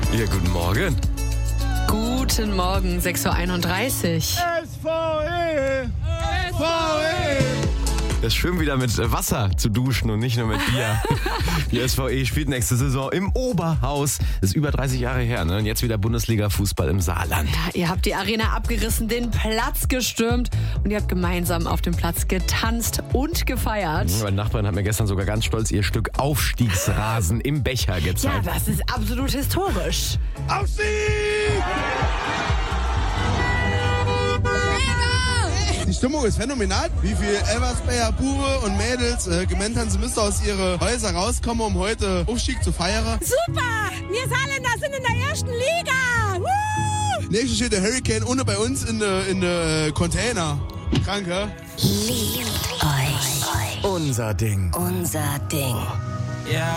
Ja, guten Morgen. Guten Morgen, 6.31 Uhr. SVE! SVE! Es ist schön, wieder mit Wasser zu duschen und nicht nur mit Bier. Die SVE spielt nächste Saison im Oberhaus. Das ist über 30 Jahre her, ne? Und jetzt wieder Bundesliga-Fußball im Saarland. Ja, ihr habt die Arena abgerissen, den Platz gestürmt und ihr habt gemeinsam auf dem Platz getanzt und gefeiert. Meine Nachbarin hat mir gestern sogar ganz stolz ihr Stück Aufstiegsrasen im Becher Ja, gezeigt. das ist absolut historisch. Aufstieg! Die Stimmung ist phänomenal. Wie viel Elversberger Bube und Mädels gemeint haben, sie müssen aus ihren Häusern rauskommen, um heute Aufstieg zu feiern. Super! Wir Saarländer sind in der ersten Liga! Woo! Nächstes steht der Hurricane ohne bei uns in der Container. Kranke. Liebt euch. Unser Ding. Unser Ding. Ja.